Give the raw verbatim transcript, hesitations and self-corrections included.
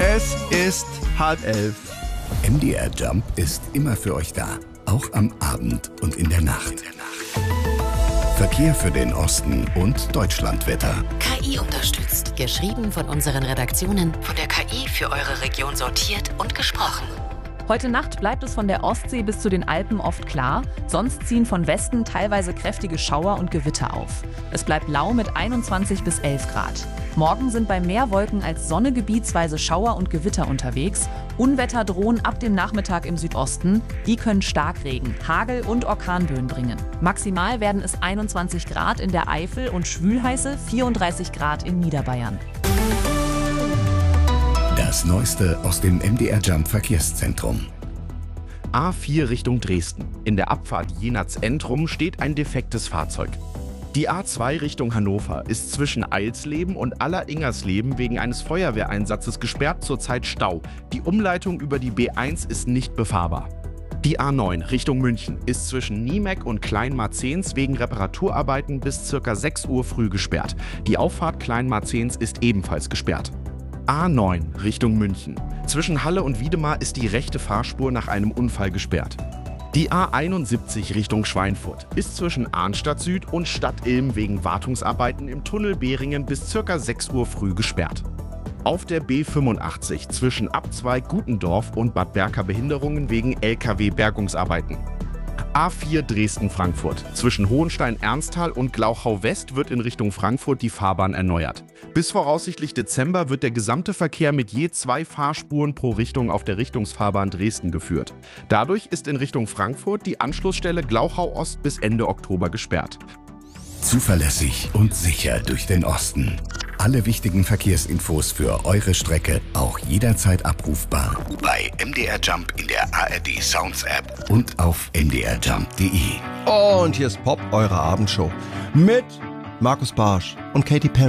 Es ist halb elf. M D R Jump ist immer für euch da, auch am Abend und in der Nacht. Verkehr für den Osten und Deutschlandwetter. K I unterstützt. Geschrieben von unseren Redaktionen, von der K I für eure Region sortiert und gesprochen. Heute Nacht bleibt es von der Ostsee bis zu den Alpen oft klar. Sonst ziehen von Westen teilweise kräftige Schauer und Gewitter auf. Es bleibt lau mit einundzwanzig bis elf Grad. Morgen sind bei mehr Wolken als Sonne gebietsweise Schauer und Gewitter unterwegs. Unwetter drohen ab dem Nachmittag im Südosten. Die können Starkregen, Hagel und Orkanböen bringen. Maximal werden es einundzwanzig Grad in der Eifel und schwülheiße vierunddreißig Grad in Niederbayern. Das Neueste aus dem M D R Jump Verkehrszentrum. A vier Richtung Dresden. In der Abfahrt Jenatz-Entrum steht ein defektes Fahrzeug. Die A zwei Richtung Hannover ist zwischen Eilsleben und Aller-Ingersleben wegen eines Feuerwehreinsatzes gesperrt, zurzeit Stau. Die Umleitung über die B eins ist nicht befahrbar. Die A neun Richtung München ist zwischen Niemeck und Kleinmarzens wegen Reparaturarbeiten bis ca. sechs Uhr früh gesperrt. Die Auffahrt Kleinmarzens ist ebenfalls gesperrt. A neun Richtung München. Zwischen Halle und Wiedemar ist die rechte Fahrspur nach einem Unfall gesperrt. Die A einundsiebzig Richtung Schweinfurt ist zwischen Arnstadt Süd und Stadt-Ilm wegen Wartungsarbeiten im Tunnel Behringen bis ca. sechs Uhr früh gesperrt. Auf der B fünfundachtzig zwischen Abzweig Gutendorf und Bad Berka Behinderungen wegen L K W-Bergungsarbeiten. A vier Dresden-Frankfurt. Zwischen Hohenstein-Ernsthal und Glauchau-West wird in Richtung Frankfurt die Fahrbahn erneuert. Bis voraussichtlich Dezember wird der gesamte Verkehr mit je zwei Fahrspuren pro Richtung auf der Richtungsfahrbahn Dresden geführt. Dadurch ist in Richtung Frankfurt die Anschlussstelle Glauchau-Ost bis Ende Oktober gesperrt. Zuverlässig und sicher durch den Osten. Alle wichtigen Verkehrsinfos für eure Strecke auch jederzeit abrufbar bei M D R Jump in der A R D Sounds App und auf m d r jump punkt d e. Und hier ist Pop, eure Abendshow mit Markus Barsch und Katy Perry.